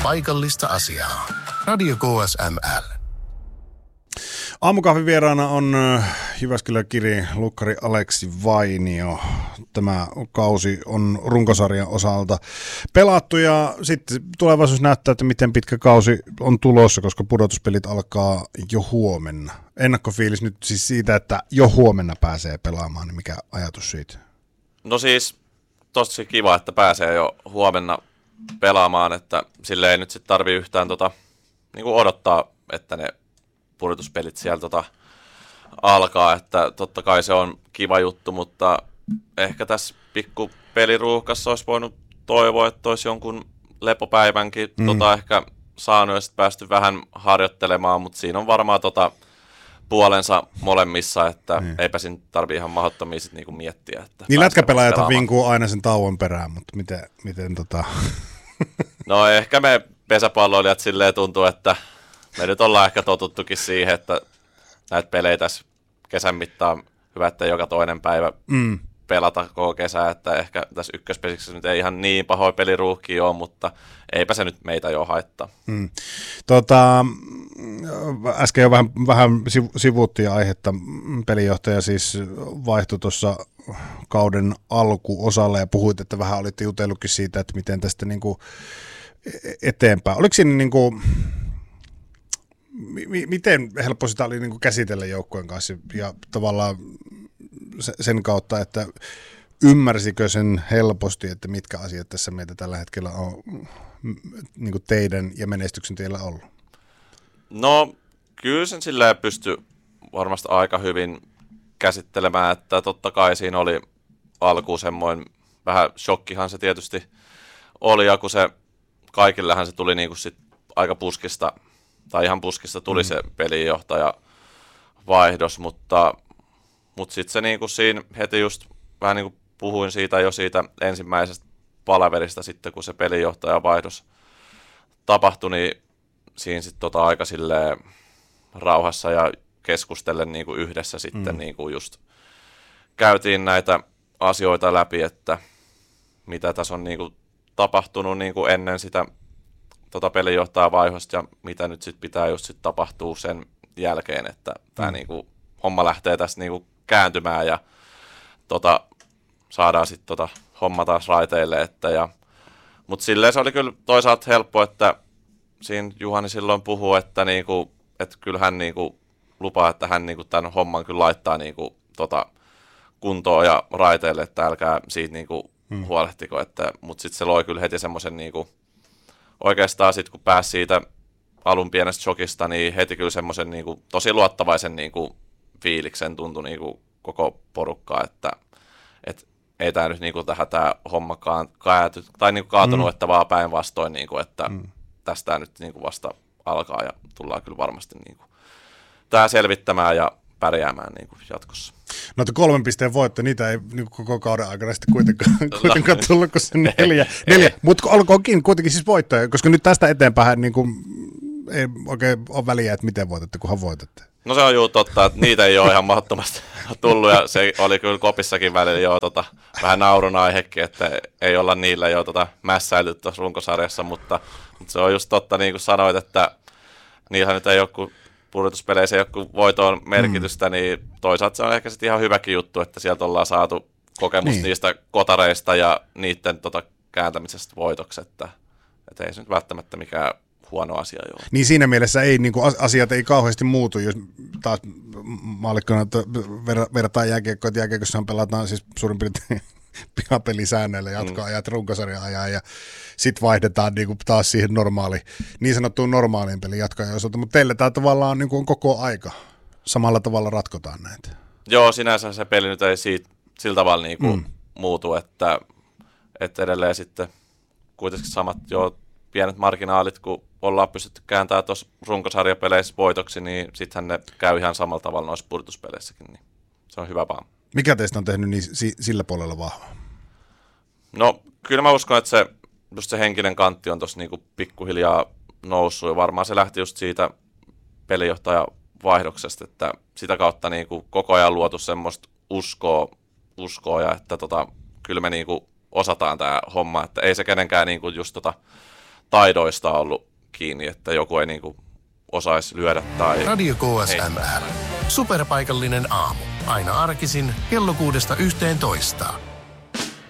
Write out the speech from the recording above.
paikallista asiaa. Radio KSML. Aamukahvin vieraana on Jyväskylän Kirin lukkari Aleksi Vainio. Tämä kausi on runkosarjan osalta pelattu ja sitten tulevaisuus näyttää, että miten pitkä kausi on tulossa, koska pudotuspelit alkaa jo huomenna. Ennakkofiilis nyt siis siitä, että jo huomenna pääsee pelaamaan, niin mikä ajatus siitä? No siis tosi kiva, että pääsee jo huomenna pelaamaan, että sille ei nyt sitten tarvitse yhtään niinku odottaa, että ne pudotuspelit sieltä alkaa, että totta kai se on kiva juttu, mutta ehkä tässä pikku peliruuhkassa olisi voinut toivoa, että olisi jonkun lepopäivänkin ehkä saanut ja sitten päästy vähän harjoittelemaan, mutta siinä on varmaan puolensa molemmissa, että eipä siinä tarvitse ihan mahdottomia sit niinku miettiä. Että niin lätkäpelaajat vinkuu aina sen tauon perään, mutta miten No ehkä me pesäpalloilijat silleen tuntuu, että me nyt ollaan ehkä totuttukin siihen, että näitä pelejä tässä kesän mittaan hyvä, että joka toinen päivä pelata koko kesä, että ehkä tässä ykköspesiksessä nyt ei ihan niin pahoja peliruuhkia ole, mutta eipä se nyt meitä jo haittaa. Äsken jo vähän sivuuttiin aihetta. Pelijohtaja siis vaihtui tuossa kauden alkuosalle ja puhuit, että vähän olitte jutellutkin siitä, että miten tästä niinku eteenpäin. Oliko siinä niinku miten helppo sitä oli niin kuin käsitellä joukkueen kanssa ja tavallaan sen kautta, että ymmärsikö sen helposti, että mitkä asiat tässä meitä tällä hetkellä on niin kuin teidän ja menestyksen teillä ollut? No kyllä sen silleen pystyi varmasti aika hyvin käsittelemään, että totta kai siinä oli alkuun semmoinen vähän shokkihan se tietysti oli ja kun se kaikillehan se tuli niin kuin sit aika puskista tai ihan puskista tuli se pelinjohtaja vaihdos, mutta sitten se niinku siinä heti just vähän niin kuin puhuin siitä jo siitä ensimmäisestä palaverista sitten, kun se pelinjohtaja vaihdos tapahtui, niin siinä sitten aika silleen rauhassa ja keskustellen niinku yhdessä sitten niinku just käytiin näitä asioita läpi, että mitä tässä on niinku tapahtunut niinku ennen sitä pelinjohtaja vaihosta ja mitä nyt sitten pitää just sit tapahtua sen jälkeen, että tämä niinku homma lähtee tästä niinku kääntymään ja saadaan sitten homma taas raiteille, mutta silleen se oli kyllä toisaalta helppo, että siinä Juhani silloin puhuu, että niinku, et kyllä hän niinku lupaa, että hän niinku tämän homman kyllä laittaa niinku kuntoon ja raiteille, että älkää siitä niinku huolehtiko, mutta sitten se loi kyllä heti semmoisen niinku oikeastaan sitten kun pääsi siitä alun pienestä shokista, niin heti kyllä semmoisen niinku tosi luottavaisen niinku fiiliksen tuntui niinku koko porukkaa, että ei tämä nyt niinku tähän tämä homma kaatunut, että vaan päinvastoin, niinku, että tästä nyt niinku vasta alkaa ja tullaan kyllä varmasti niinku tämä selvittämään ja pärjäämään niinku jatkossa. No 3 pisteen voitto, niitä ei niin koko kauden aikana sitten kuitenkaan tullut kuin se 4. Mutta olkoonkin kuitenkin siis voittoja, koska nyt tästä eteenpäin niin kuin, ei oikein ole väliä, että miten voitatte, kunhan voitatte. No se on juu totta, että niitä ei ole ihan mahdottomasti tullut ja se oli kyllä kopissakin välillä jo vähän naurun aihekin, että ei olla niillä jo mässäilty tuossa runkosarjassa, mutta se on just totta, niin kuin sanoit, että niillähän nyt ei ole kuin pudotuspeleissä ei ole kuin voitoon merkitystä, niin toisaalta se on ehkä sitten ihan hyväkin juttu, että sieltä ollaan saatu kokemus niistä kotareista ja niiden kääntämisestä voitoksi, että ei se nyt välttämättä mikään huono asia ole. Niin siinä mielessä ei, niin kuin asiat ei kauheasti muutu, jos taas maallikkona verrataan jääkiekkoa, että jääkiekossahan pelataan siis suurin piirtein pihapelisäännöillä jatkoajat, runkosarja-ajaa ja sitten vaihdetaan niin kuin taas siihen niin sanottuun normaaliin pelin jatkoajan osalta, mutta teille tämä tavallaan niin kuin on koko aika. Samalla tavalla ratkotaan näitä. Joo, sinänsä se peli nyt ei sillä tavalla niin kuin muutu, että edelleen sitten kuitenkin samat pienet marginaalit, kun ollaan pystytty kääntämään tuossa runkosarjapeleissä voitoksi, niin sittenhän ne käy ihan samalla tavalla noissa pudotuspeleissäkin, niin se on hyvä vaan. Mikä teistä on tehnyt niin sillä puolella vahva? No kyllä mä uskon, että just se henkinen kantti on tuossa niinku pikkuhiljaa noussut ja varmaan se lähti just siitä pelijohtajavaihdoksesta, että sitä kautta niinku koko ajan luotu semmoista uskoa ja että kyllä me niinku osataan tämä homma, että ei se kenenkään niinku just taidoista ollut kiinni, että joku ei niinku osaisi lyödä tai... Radio KSML. Superpaikallinen aamu. Aina arkisin kello 6–11.